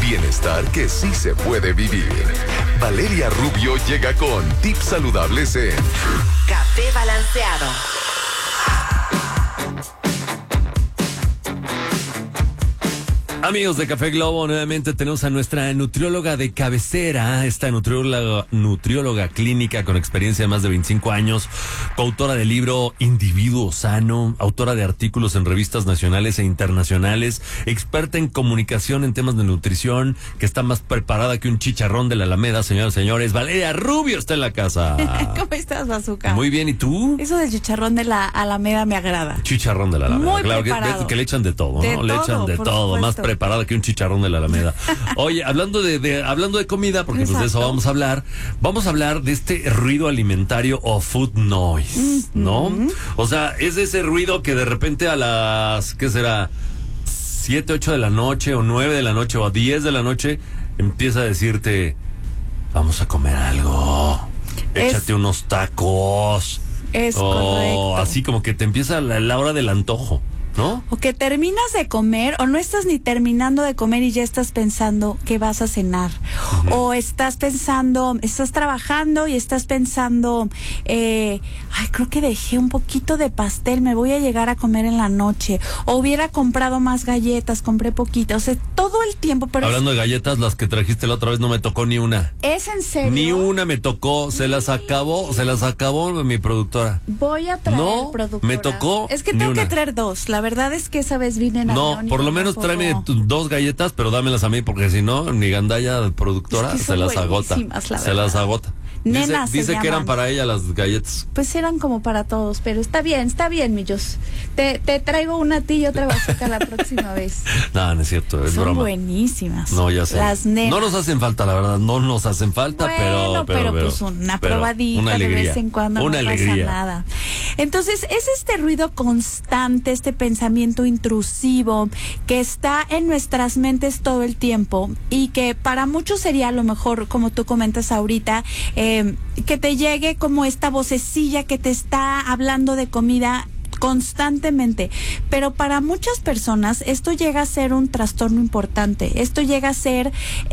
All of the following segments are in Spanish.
Bienestar que sí se puede vivir. Valeria Rubio llega con tips saludables en Café Balanceado. Amigos de Café Globo, nuevamente tenemos a nuestra nutrióloga de cabecera, esta nutrióloga clínica con experiencia de más de 25 años, coautora del libro Individuo Sano, autora de artículos en revistas nacionales e internacionales, experta en comunicación en temas de nutrición, que está más preparada que un chicharrón de la Alameda, señoras y señores. Valeria Rubio está en la casa. ¿Cómo estás, Bazooka? Muy bien, ¿y tú? Eso del chicharrón de la Alameda me agrada. Chicharrón de la Alameda. Muy claro preparado. que le echan de todo, De ¿no? Le echan de por todo, supuesto. más preparada que un chicharrón de la Alameda. Oye, hablando de comida, porque pues de eso vamos a hablar de este ruido alimentario o food noise, ¿no? O sea, es ese ruido que de repente a las, ¿qué será? 7, 8 de la noche o 9 de la noche o 10 de la noche empieza a decirte, vamos a comer algo, échate unos tacos. Es correcto. Así como que te empieza la hora del antojo, ¿no? O que terminas de comer o no estás ni terminando de comer y ya estás pensando que vas a cenar. O estás trabajando y estás pensando, creo que dejé un poquito de pastel, me voy a llegar a comer en la noche. O hubiera comprado más galletas, compré poquito. O sea, todo el tiempo. Pero hablando de galletas, las que trajiste la otra vez no me tocó ni una. ¿Es en serio? Ni una me tocó, se las acabó mi productora. Voy a traer productora. Me tocó. Es que ni tengo una. que traer dos. La verdad es que esa vez vine en No, avión y por lo no menos puedo. tráeme 2 galletas, pero dámelas a mí, porque si no, ni gandalla productora Es que se son las agota. buenísimas, la Se las verdad. agota. Nenas se Dice que eran llaman. para ella las galletas. Pues eran como para todos, pero está bien, millos. Te traigo una a ti y otra Bazooka la próxima vez. No, no es cierto, es Son broma. buenísimas. No, ya sé. Las nenas. No nos hacen falta, la verdad, no nos hacen falta, Bueno, pero pues una probadita una alegría, de vez en cuando una no alegría. pasa nada. Entonces, es este ruido constante, este pensamiento intrusivo que está en nuestras mentes todo el tiempo y que para muchos sería a lo mejor, como tú comentas ahorita, que te llegue como esta vocecilla que te está hablando de comida constantemente, pero para muchas personas esto llega a ser un trastorno importante. Esto llega a ser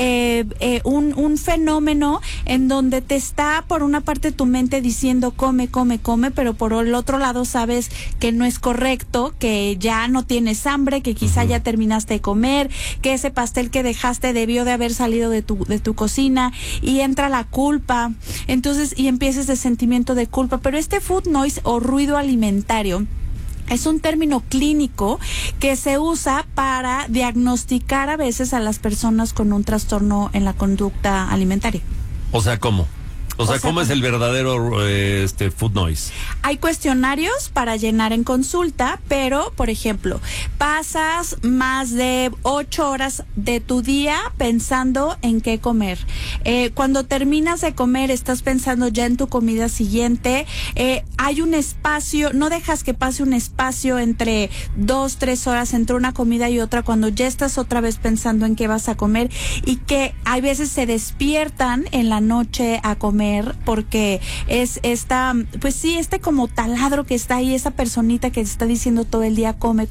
un fenómeno en donde te está por una parte tu mente diciendo come, pero por el otro lado sabes que no es correcto, que ya no tienes hambre, que quizá ya terminaste de comer, que ese pastel que dejaste debió de haber salido de tu cocina, y entra la culpa. Entonces, y empieza ese sentimiento de culpa. Pero este food noise o ruido alimentario es un término clínico que se usa para diagnosticar a veces a las personas con un trastorno en la conducta alimentaria. O sea, ¿cómo? O sea, ¿cómo es ¿cómo? el verdadero food noise? Hay cuestionarios para llenar en consulta, pero, por ejemplo, pasas más de 8 horas de tu día pensando en qué comer. Cuando terminas de comer, estás pensando ya en tu comida siguiente. Hay un espacio, no dejas que pase un espacio entre 2-3 horas entre una comida y otra, cuando ya estás otra vez pensando en qué vas a comer, y que hay veces se despiertan en la noche a comer porque es este como taladro que está ahí, esa personita que está diciendo todo el día come.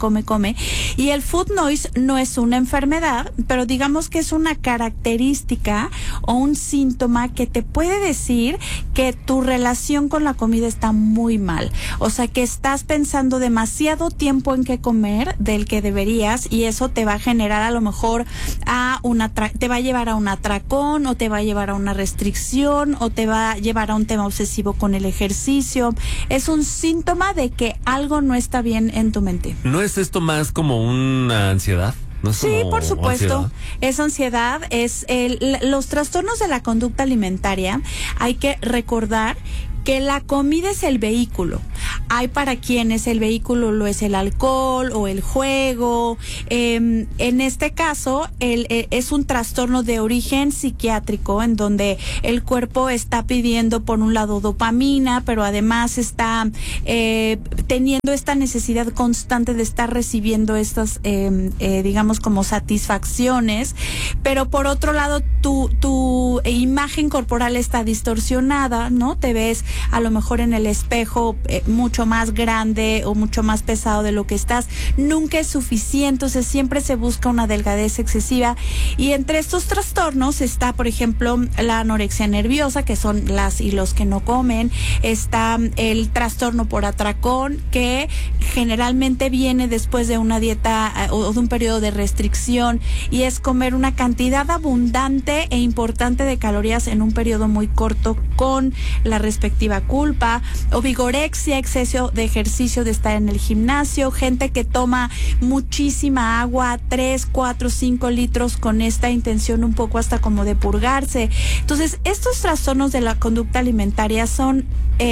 Y el food noise no es una enfermedad, pero digamos que es una característica o un síntoma que te puede decir que tu relación con la comida está muy mal. O sea, que estás pensando demasiado tiempo en qué comer del que deberías, y eso te va a generar a lo mejor te va a llevar a un atracón, o te va a llevar a una restricción, o te va a llevar a un tema obsesivo con el ejercicio. Es un síntoma de que algo no está bien en tu mente. ¿No es esto más como una ansiedad? ¿No es Sí, como por supuesto. ansiedad? Es ansiedad, los trastornos de la conducta alimentaria. Hay que recordar que la comida es el vehículo. Hay para quienes el vehículo lo es el alcohol o el juego. En este caso, es un trastorno de origen psiquiátrico, en donde el cuerpo está pidiendo, por un lado, dopamina, pero además está teniendo esta necesidad constante de estar recibiendo estas, digamos, como satisfacciones. Pero por otro lado, tu imagen corporal está distorsionada, ¿no? Te ves a lo mejor en el espejo mucho más grande o mucho más pesado de lo que estás. Nunca es suficiente, entonces siempre se busca una delgadez excesiva. Y entre estos trastornos está, por ejemplo, la anorexia nerviosa, que son las y los que no comen. Está el trastorno por atracón, que generalmente viene después de una dieta o de un periodo de restricción, y es comer una cantidad abundante e importante de calorías en un periodo muy corto con la respectiva culpa. O vigorexia, exceso de ejercicio, de estar en el gimnasio. Gente que toma muchísima agua, 3, 4, 5 litros con esta intención un poco hasta como de purgarse. Entonces, estos trastornos de la conducta alimentaria son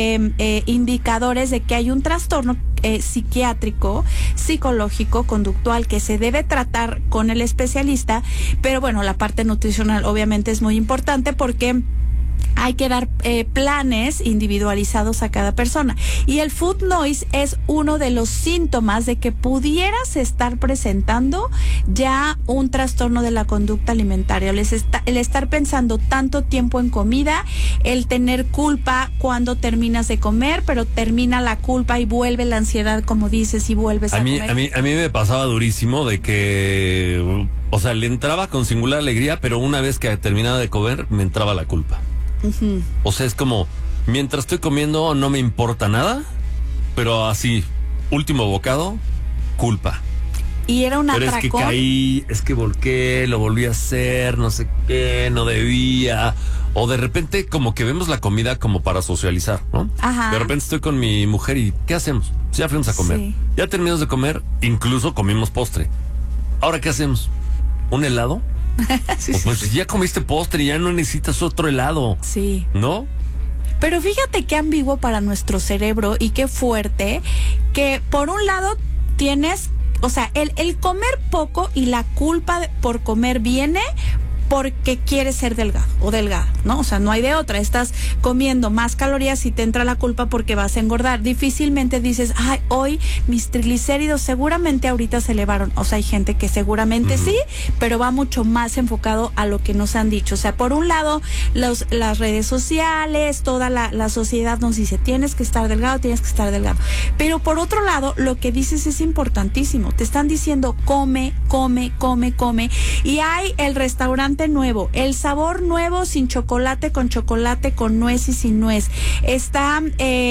indicadores de que hay un trastorno psiquiátrico, psicológico, conductual, que se debe tratar con el especialista. Pero bueno, la parte nutricional obviamente es muy importante, porque hay que dar planes individualizados a cada persona. Y el food noise es uno de los síntomas de que pudieras estar presentando ya un trastorno de la conducta alimentaria. El estar pensando tanto tiempo en comida, el tener culpa cuando terminas de comer, pero termina la culpa y vuelve la ansiedad, como dices, y vuelves a comer. A mí me pasaba durísimo de que, o sea, le entraba con singular alegría, pero una vez que terminaba de comer, me entraba la culpa. Uh-huh. O sea, es como, mientras estoy comiendo no me importa nada, pero así, último bocado, culpa. Y era un atracón. Pero es que caí, es que volqué, lo volví a hacer, no sé qué, no debía. O de repente como que vemos la comida como para socializar, ¿no? Ajá. De repente estoy con mi mujer y ¿qué hacemos? Ya fuimos a comer. Sí. Ya terminamos de comer, incluso comimos postre. ¿Ahora qué hacemos? ¿Un helado? Sí, pues ya comiste postre, ya no necesitas otro helado. Sí. ¿No? Pero fíjate qué ambiguo para nuestro cerebro y qué fuerte, que por un lado tienes, o sea, el comer poco y la culpa por comer viene porque quieres ser delgado o delgada, ¿no? O sea, no hay de otra. Estás comiendo más calorías y te entra la culpa porque vas a engordar. Difícilmente dices, ay, hoy mis triglicéridos seguramente ahorita se elevaron. O sea, hay gente que seguramente sí, pero va mucho más enfocado a lo que nos han dicho. O sea, por un lado, las redes sociales, toda la sociedad nos dice, tienes que estar delgado, tienes que estar delgado. Pero por otro lado, lo que dices es importantísimo. Te están diciendo, come, come, come, come. Y hay el restaurante nuevo, el sabor nuevo, sin chocolate, con nuez y sin nuez. Está,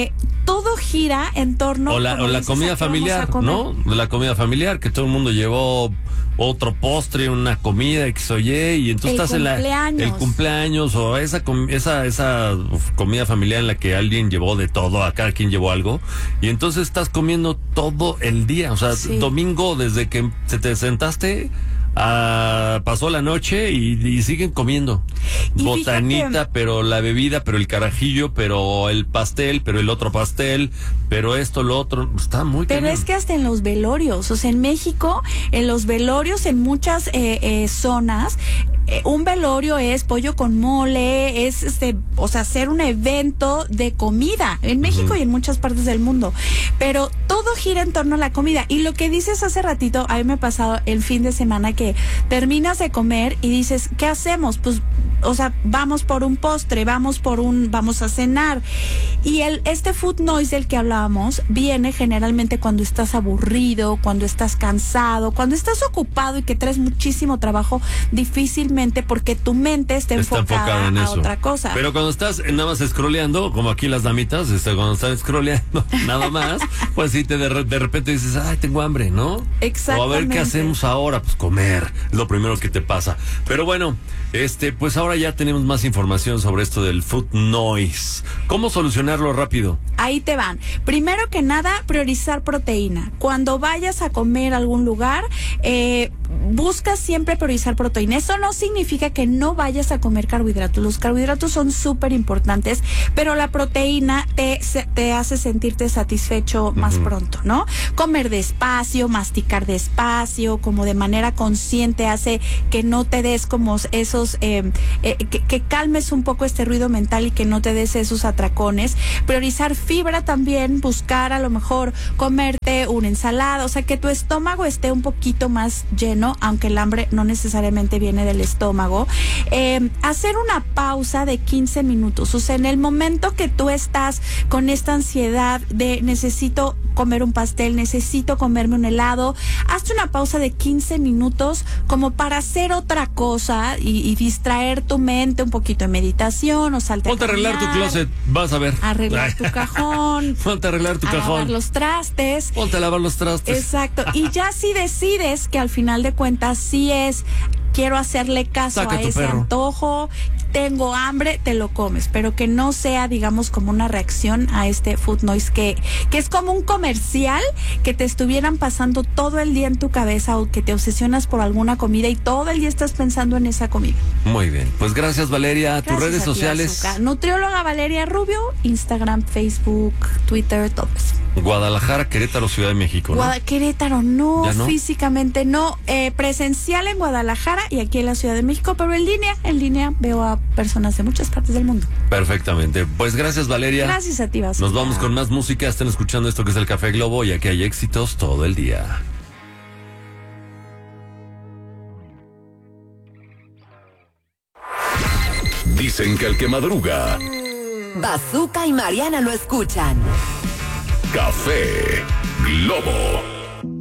todo gira en torno o la comida familiar, ¿no? La comida familiar, que todo el mundo llevó otro postre, una comida, X o Y, y entonces estás en el cumpleaños o esa comida familiar en la que alguien llevó de todo, a cada quien llevó algo, y entonces estás comiendo todo el día, o sea, sí. Domingo desde que te sentaste, pasó la noche y siguen comiendo. Y botanita, fíjate, pero la bebida, pero el carajillo, pero el pastel, pero el otro pastel, pero esto, lo otro, está muy Pero cañón. Es que hasta en los velorios, o sea, en México, en los velorios, en muchas zonas, un velorio es pollo con mole, es o sea, hacer un evento de comida en México y en muchas partes del mundo, pero todo gira en torno a la comida. Y lo que dices hace ratito, a mí me ha pasado el fin de semana que terminas de comer y dices, ¿qué hacemos? Pues, o sea, vamos por un postre, vamos a cenar. Y este food noise del que hablábamos viene generalmente cuando estás aburrido, cuando estás cansado, cuando estás ocupado y que traes muchísimo trabajo, difícilmente, porque tu mente está enfocada en eso. Otra cosa. Pero cuando estás nada más scrolleando, como aquí las damitas, cuando están scrolleando nada más, pues sí, de repente dices, ay, tengo hambre, ¿no? Exactamente. O a ver qué hacemos ahora, pues comer, es lo primero que te pasa. Pero bueno, pues ahora ya tenemos más información sobre esto del food noise. ¿Cómo solucionarlo rápido? Ahí te van. Primero que nada, priorizar proteína. Cuando vayas a comer a algún lugar, busca siempre priorizar proteína. Eso no significa que no vayas a comer carbohidratos. Los carbohidratos son súper importantes, pero la proteína te hace sentirte satisfecho más pronto, ¿no? Comer despacio, masticar despacio, como de manera consciente, hace que no te des como esos que calmes un poco este ruido mental y que no te des esos atracones. Priorizar fibra también, buscar a lo mejor comerte una ensalada, o sea, que tu estómago esté un poquito más lleno, aunque el hambre no necesariamente viene del estómago. Hacer una pausa de 15 minutos, o sea, en el momento que tú estás con esta ansiedad de necesito comer un pastel, necesito comerme un helado, hazte una pausa de 15 minutos como para hacer otra cosa y distraer tu mente, un poquito de meditación o salte Ponte a arreglar tu closet, vas a ver. Arreglar tu cajón. Ponte a arreglar tu cajón. Lavar los trastes. Ponte a lavar los trastes. Exacto. Y ya si decides que al final de cuentas sí es, quiero hacerle caso Saca a tu ese perro. antojo, tengo hambre, te lo comes, pero que no sea, digamos, como una reacción a este food noise que es como un comercial que te estuvieran pasando todo el día en tu cabeza o que te obsesionas por alguna comida y todo el día estás pensando en esa comida. Muy bien, pues gracias Valeria. Gracias Tus redes a ti, sociales. Azúcar. Nutrióloga Valeria Rubio, Instagram, Facebook, Twitter, todo eso. Guadalajara, Querétaro, Ciudad de México, ¿no? Querétaro no, ¿Ya no? Físicamente no, presencial en Guadalajara y aquí en la Ciudad de México, pero en línea veo a personas de muchas partes del mundo. Perfectamente. Pues gracias Valeria. Gracias a ti, Vasco. Nos vamos con más música. Están escuchando esto que es el Café Globo y aquí hay éxitos todo el día. Dicen que el que madruga, Bazooka y Mariana lo escuchan. Café Globo.